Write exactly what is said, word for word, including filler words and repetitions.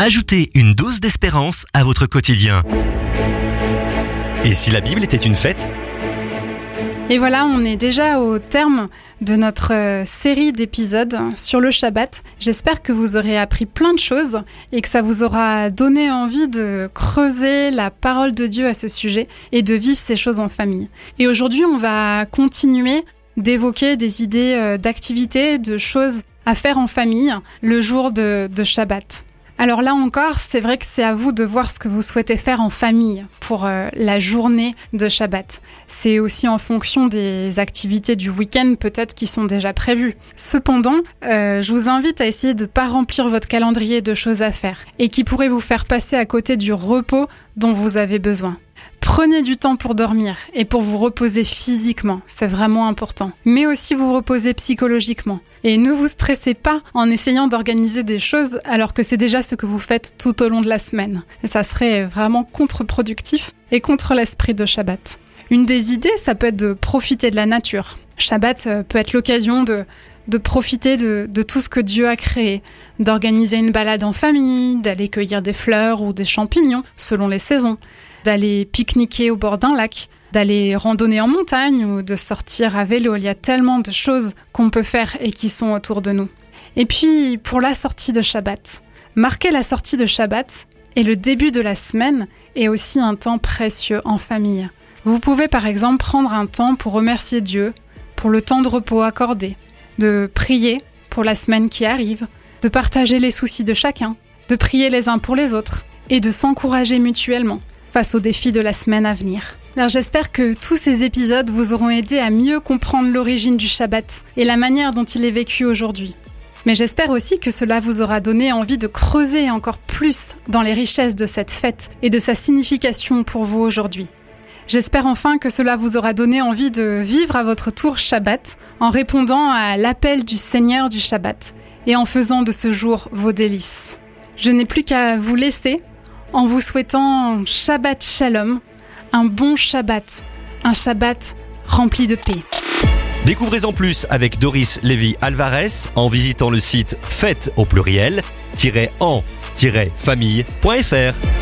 Ajoutez une dose d'espérance à votre quotidien. Et si la Bible était une fête ? Et voilà, on est déjà au terme de notre euh, série d'épisodes sur le Shabbat. J'espère que vous aurez appris plein de choses et que ça vous aura donné envie de creuser la parole de Dieu à ce sujet et de vivre ces choses en famille. Et aujourd'hui, on va continuer d'évoquer des idées euh, d'activités, de choses à faire en famille le jour de, de Shabbat. Alors là encore, c'est vrai que c'est à vous de voir ce que vous souhaitez faire en famille pour euh, la journée de Shabbat. C'est aussi en fonction des activités du week-end peut-être qui sont déjà prévues. Cependant, euh, je vous invite à essayer de ne pas remplir votre calendrier de choses à faire et qui pourraient vous faire passer à côté du repos dont vous avez besoin. Prenez du temps pour dormir et pour vous reposer physiquement, c'est vraiment important. Mais aussi vous reposer psychologiquement. Et ne vous stressez pas en essayant d'organiser des choses alors que c'est déjà ce que vous faites tout au long de la semaine. Et ça serait vraiment contre-productif et contre l'esprit de Shabbat. Une des idées, ça peut être de profiter de la nature. Shabbat peut être l'occasion de... de profiter de, de tout ce que Dieu a créé, d'organiser une balade en famille, d'aller cueillir des fleurs ou des champignons selon les saisons, d'aller pique-niquer au bord d'un lac, d'aller randonner en montagne ou de sortir à vélo. Il y a tellement de choses qu'on peut faire et qui sont autour de nous. Et puis, pour la sortie de Shabbat, marquer la sortie de Shabbat et le début de la semaine est aussi un temps précieux en famille. Vous pouvez par exemple prendre un temps pour remercier Dieu pour le temps de repos accordé, de prier pour la semaine qui arrive, de partager les soucis de chacun, de prier les uns pour les autres et de s'encourager mutuellement face aux défis de la semaine à venir. Alors j'espère que tous ces épisodes vous auront aidé à mieux comprendre l'origine du Shabbat et la manière dont il est vécu aujourd'hui. Mais j'espère aussi que cela vous aura donné envie de creuser encore plus dans les richesses de cette fête et de sa signification pour vous aujourd'hui. J'espère enfin que cela vous aura donné envie de vivre à votre tour Shabbat en répondant à l'appel du Seigneur du Shabbat et en faisant de ce jour vos délices. Je n'ai plus qu'à vous laisser en vous souhaitant Shabbat Shalom, un bon Shabbat, un Shabbat rempli de paix. Découvrez-en plus avec Doris Lévy Alvarez en visitant le site fête au pluriel, en famille point f r.